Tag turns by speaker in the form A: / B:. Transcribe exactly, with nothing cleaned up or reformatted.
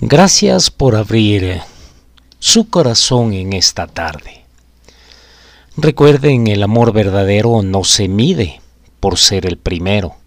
A: Gracias por abrir su corazón en esta tarde. Recuerden, el amor verdadero no se mide por ser el primero,